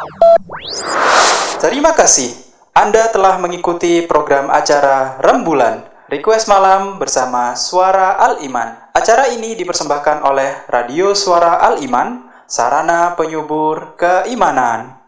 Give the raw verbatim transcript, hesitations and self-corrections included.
Terima kasih. Anda telah mengikuti program acara Rembulan Request Malam bersama Suara Al-Iman. Acara ini dipersembahkan oleh Radio Suara Al-Iman, sarana penyubur keimanan.